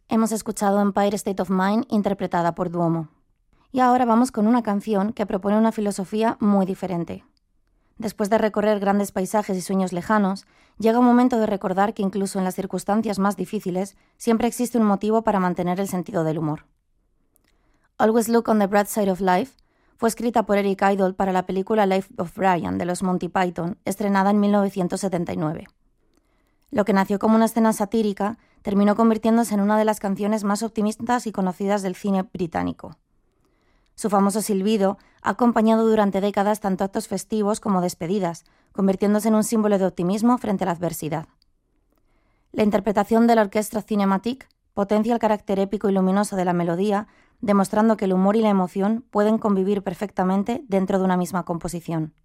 Hemos escuchado Empire State of Mind interpretada por Duomo. Y ahora vamos con una canción que propone una filosofía muy diferente. Después de recorrer grandes paisajes y sueños lejanos, llega un momento de recordar que incluso en las circunstancias más difíciles siempre existe un motivo para mantener el sentido del humor. Always Look on the Bright Side of Life fue escrita por Eric Idle para la película Life of Brian de los Monty Python, estrenada en 1979. Lo que nació como una escena satírica terminó convirtiéndose en una de las canciones más optimistas y conocidas del cine británico. Su famoso silbido ha acompañado durante décadas tanto actos festivos como despedidas, convirtiéndose en un símbolo de optimismo frente a la adversidad. La interpretación de la orquesta Cinematic potencia el carácter épico y luminoso de la melodía, demostrando que el humor y la emoción pueden convivir perfectamente dentro de una misma composición.